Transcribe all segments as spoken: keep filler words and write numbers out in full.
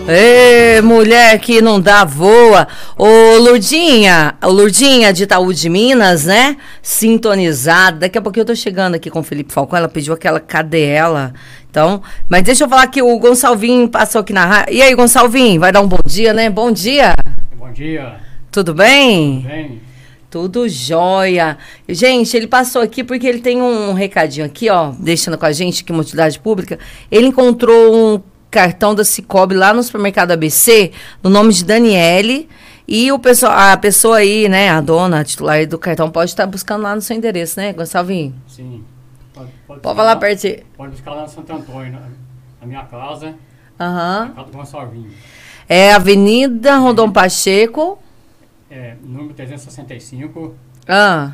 Ê, mulher que não dá voa. Ô, Lurdinha, o Lurdinha de Itaú de Minas, né? Sintonizada. Daqui a pouquinho eu tô chegando aqui com o Felipe Falcão. Ela pediu aquela cadela. Então, mas deixa eu falar que o Gonçalvinho passou aqui na rádio. E aí, Gonçalvinho, vai dar um bom dia, né? Bom dia. Bom dia. Tudo bem? Tudo bem. Tudo jóia. Gente, ele passou aqui porque ele tem um recadinho aqui, ó, deixando com a gente aqui, uma utilidade pública. Ele encontrou um cartão da Cicobi lá no supermercado A B C, no nome de Daniele, e o pessoal, a pessoa aí, né, a dona, a titular do cartão, pode estar buscando lá no seu endereço, né, Gonçalvinho? Sim. Pode, pode, pode falar perto de... Pode buscar lá no Santo Antônio, na, na minha casa, Aham. na casa do Gonçalvinho. É Avenida Rondon Pacheco. É, número trezentos e sessenta e cinco. Ah,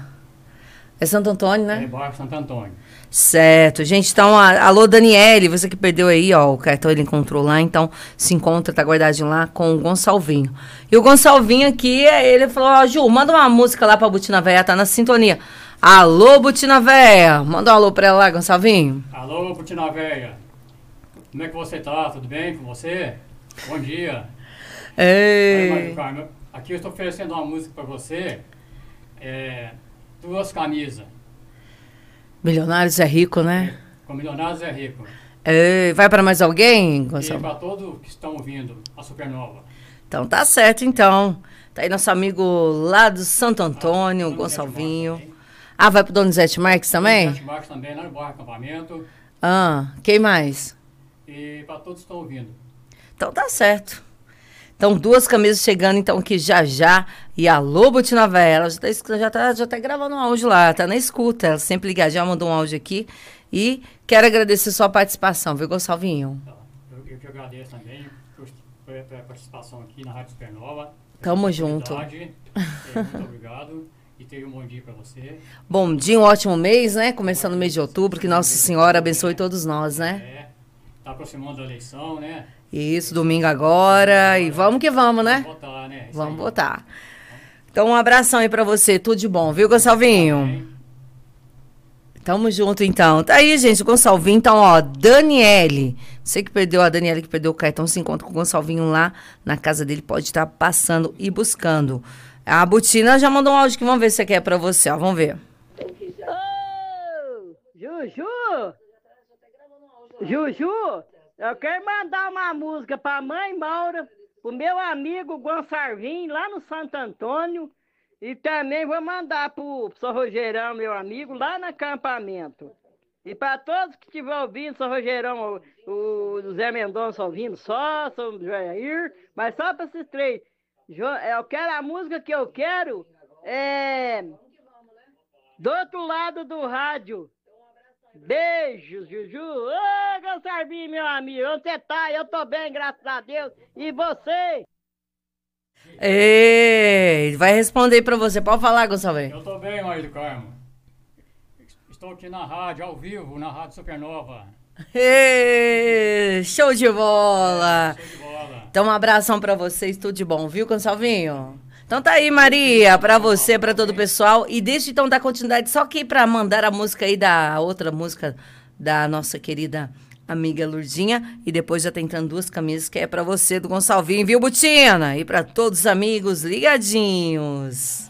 é Santo Antônio, né? É, bairro Santo Antônio. Certo, gente, então, a, alô Daniele, você que perdeu aí, ó, o cartão ele encontrou lá, então se encontra, tá guardadinho lá com o Gonçalvinho. E o Gonçalvinho aqui, ele falou, ó, Ju, manda uma música lá pra Botina Véia, tá na sintonia. Alô, Botina Véia, manda um alô pra ela lá, Gonçalvinho. Alô, Botina Véia, como é que você tá? Tudo bem com você? Bom dia. Ei. Olha, Carmen, aqui eu estou oferecendo uma música pra você, é, duas camisas. Milionários é rico, né? Com Milionários é Rico. É, vai para mais alguém, E Gonçalo? para todos que estão ouvindo a Supernova. Então tá certo, então. Tá aí nosso amigo lá do Santo Antônio, Ah, Gonçalvinho. Ah, vai pro Donizete Marques também? Donizete Marques também, lá no bairro Acampamento. Ah, quem mais? E para todos que estão ouvindo. Então tá certo. Então, duas camisas chegando, então, que já já. E alô, Botina Véia, ela já tá, já, tá, já tá gravando um áudio lá, tá na escuta. Ela sempre ligadinha, mandou um áudio aqui. E quero agradecer sua participação, viu, Gonçalvinho? Tá. Eu, eu que agradeço também por, por, por a participação aqui na Rádio Supernova. Tamo junto. É, muito obrigado. E tenha um bom dia para você. Bom dia, um ótimo mês, né? Começando o mês de outubro, que Nossa Senhora abençoe todos nós, né? É, tá aproximando a eleição, né? Isso, domingo agora. E vamos que vamos, né? Vamos votar, né? Isso Vamos aí. botar. Então, um abração aí pra você. Tudo de bom, viu, Gonçalvinho? Tamo junto, então. Tá aí, gente, o Gonçalvinho. Então, ó, Daniele. Você que perdeu, a Daniele que perdeu o cartão, se encontra com o Gonçalvinho lá na casa dele. Pode estar passando e buscando. A Butina já mandou um áudio que vamos ver se você quer pra você, ó. Vamos ver. Ô, Juju! Juju, eu quero mandar uma música pra mãe Maura, pro meu amigo Gonçalvinho, lá no Santo Antônio, e também vou mandar pro São Rogerão, meu amigo, lá no acampamento. E para todos que estiverem ouvindo, São Rogerão, o, o Zé Mendonça ouvindo, só, São Jair, mas só para esses três. Jo- Eu quero a música que eu quero, é... Do outro lado do rádio. Beijos, Juju. Ô, Gonçalvinho, meu amigo. Onde você tá? Eu tô bem, graças a Deus. E você? Ei, vai responder pra você. Pode falar, Gonçalvinho. Eu tô bem, Maria do Carmo. Estou aqui na rádio, ao vivo, na Rádio Supernova. Ei, show de bola. Show de bola. Então, um abração pra vocês, tudo de bom, viu, Gonçalvinho? Então tá aí, Maria, pra você, pra todo o pessoal. E deixa então dar continuidade, só que pra mandar a música aí da outra música da nossa querida amiga Lurdinha. E depois já tentando duas camisas que é pra você, do Gonçalvinho, viu, Butina? E pra todos os amigos ligadinhos.